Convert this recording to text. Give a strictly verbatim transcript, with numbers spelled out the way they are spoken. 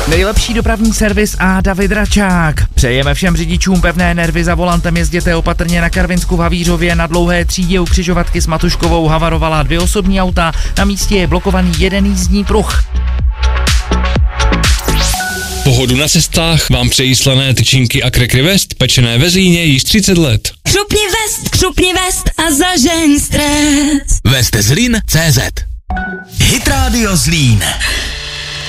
Nejlepší dopravní servis a David Račák. Přejeme všem řidičům pevné nervy za volantem, jezděte opatrně na Karvinsku v Havířově. Na Dlouhé třídě u křižovatky s Matuškovou havarovala dvě osobní auta, na místě je blokovaný jeden jízdní pruh. Pohodu na cestách vám přejí slané tyčinky a Krekry West, pečené ve Zlíně již třicet let. Křupni West, křupni West a zažeň stres. West Zlín tečka cé zet Hit Radio Zlín.